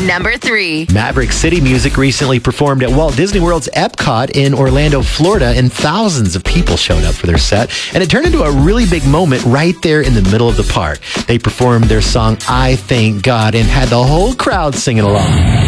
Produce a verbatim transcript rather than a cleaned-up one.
Number three. Maverick City Music recently performed at Walt Disney World's Epcot in Orlando, Florida, and thousands of people showed up for their set, and it turned into a really big moment right there in the middle of the park. They performed their song, I Thank God, and had the whole crowd singing along.